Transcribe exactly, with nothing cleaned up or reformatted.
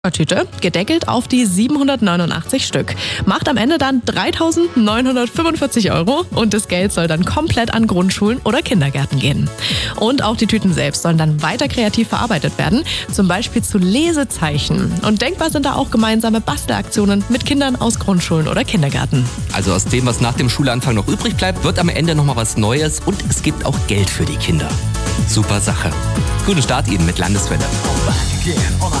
Tüte, gedeckelt auf die siebenhundertneunundachtzig Stück. Macht am Ende dann dreitausendneunhundertfünfundvierzig Euro und das Geld soll dann komplett an Grundschulen oder Kindergärten gehen. Und auch die Tüten selbst sollen dann weiter kreativ verarbeitet werden, zum Beispiel zu Lesezeichen. Und denkbar sind da auch gemeinsame Bastelaktionen mit Kindern aus Grundschulen oder Kindergärten. Also aus dem, was nach dem Schulanfang noch übrig bleibt, wird am Ende nochmal was Neues und es gibt auch Geld für die Kinder. Super Sache. Guten Start Ihnen mit Landeswelle.